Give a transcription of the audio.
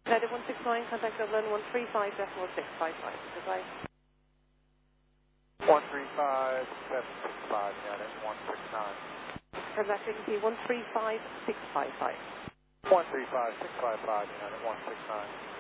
United 169, contact Dublin 135.655. Goodbye. 135.765, United 169. Turn back to 135.655. 135.655, United 169.